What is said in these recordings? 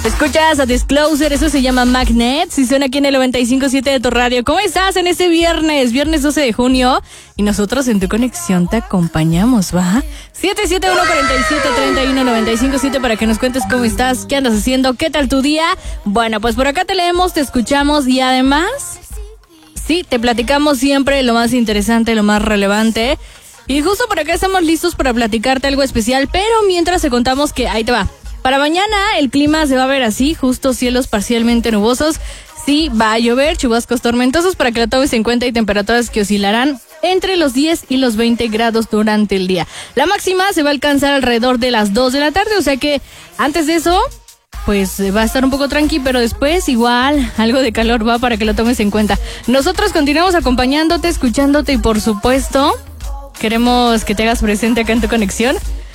Escuchas a Disclosure, eso se llama Magnets y suena aquí en el 95.7 de tu radio. ¿Cómo estás en este viernes 12 de junio? Y nosotros en Tu Conexión te acompañamos, ¿va? 771-47-31-95.7 para que nos cuentes cómo estás, qué andas haciendo, qué tal tu día. Bueno, pues por acá te leemos, te escuchamos y además, sí, te platicamos siempre lo más interesante, lo más relevante. Y justo por acá estamos listos para platicarte algo especial, pero mientras te contamos que ahí te va. Para mañana el clima se va a ver así, justo cielos parcialmente nubosos. Sí, va a llover, chubascos tormentosos para que lo tomes en cuenta y temperaturas que oscilarán entre los 10 y los 20 grados durante el día. La máxima se va a alcanzar alrededor de las 2 de la tarde, o sea que antes de eso, pues va a estar un poco tranqui, pero después igual algo de calor va para que lo tomes en cuenta. Nosotros continuamos acompañándote, escuchándote y por supuesto queremos que te hagas presente acá en Tu Conexión.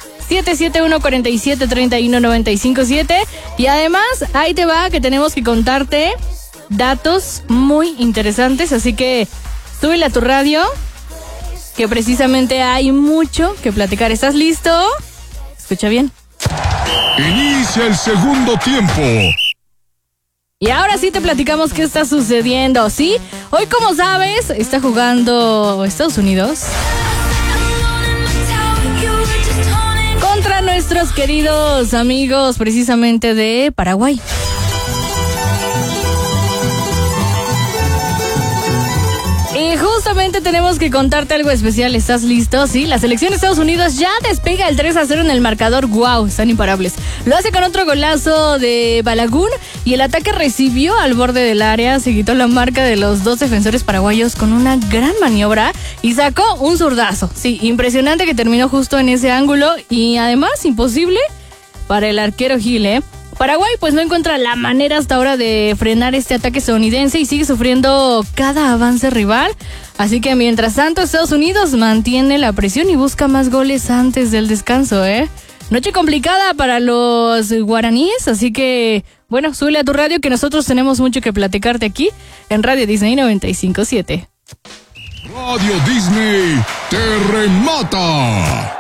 771-47-31-95.7 y además ahí te va que tenemos que contarte datos muy interesantes, así que súbele a tu radio que precisamente hay mucho que platicar. ¿Estás listo? Escucha bien. Inicia el segundo tiempo. Y ahora sí te platicamos qué está sucediendo, ¿sí? Hoy, como sabes, está jugando Estados Unidos contra nuestros queridos amigos precisamente de Paraguay. Y justamente tenemos que contarte algo especial. ¿Estás listo? Sí, la selección de Estados Unidos ya despega el 3-0 en el marcador. ¡Wow! Están imparables. Lo hace con otro golazo de Balagun y el ataque recibió al borde del área. Se quitó la marca de los dos defensores paraguayos con una gran maniobra y sacó un zurdazo. Sí, impresionante que terminó justo en ese ángulo y además imposible para el arquero Gil, ¿eh? Paraguay pues no encuentra la manera hasta ahora de frenar este ataque estadounidense y sigue sufriendo cada avance rival. Así que mientras tanto Estados Unidos mantiene la presión y busca más goles antes del descanso, ¿eh? Noche complicada para los guaraníes, así que bueno, súbele a tu radio que nosotros tenemos mucho que platicarte aquí en Radio Disney 95.7. Radio Disney te remata.